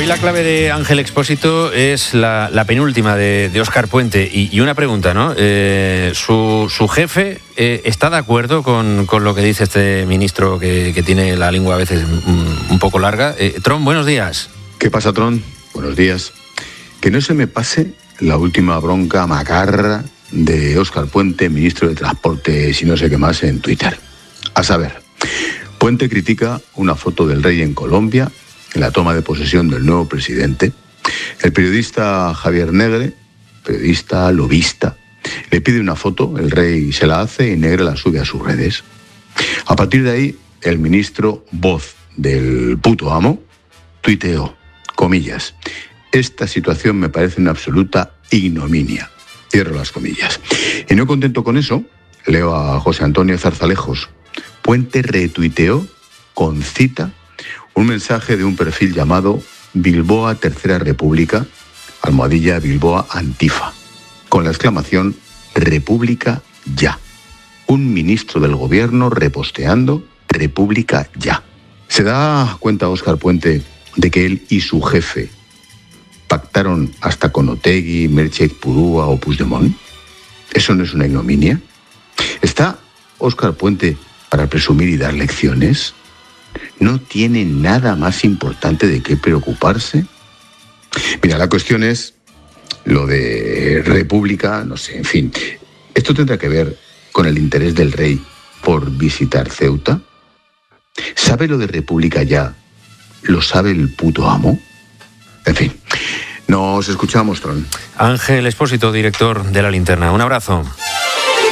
Hoy la clave de Ángel Expósito es la penúltima de Óscar Puente. Y una pregunta, ¿no? Su jefe está de acuerdo con lo que dice este ministro que tiene la lengua a veces un poco larga. Tron, buenos días. ¿Qué pasa, Tron? Buenos días. Que no se me pase la última bronca macarra de Óscar Puente, ministro de Transportes y no sé qué más en Twitter. A saber, Puente critica una foto del rey en Colombia en la toma de posesión del nuevo presidente. El periodista Javier Negre, periodista lobista, le pide una foto, el rey se la hace y Negre la sube a sus redes. A partir de ahí, el ministro, voz del puto amo, tuiteó, comillas, esta situación me parece una absoluta ignominia. Cierro las comillas. Y no contento con eso, leo a José Antonio Zarzalejos. Puente retuiteó con cita un mensaje de un perfil llamado Bilboa Tercera República, almohadilla Bilboa Antifa, con la exclamación República ya. Un ministro del gobierno reposteando República ya. ¿Se da cuenta Óscar Puente de que él y su jefe pactaron hasta con Otegi, Merche Purúa o Puigdemont? ¿Eso no es una ignominia? ¿Está Óscar Puente para presumir y dar lecciones? ¿No tiene nada más importante de qué preocuparse? Mira, la cuestión es lo de República, no sé, en fin. ¿Esto tendrá que ver con el interés del rey por visitar Ceuta? ¿Sabe lo de República ya? ¿Lo sabe el puto amo? En fin, nos escuchamos, Tron. Ángel Expósito, director de La Linterna. Un abrazo.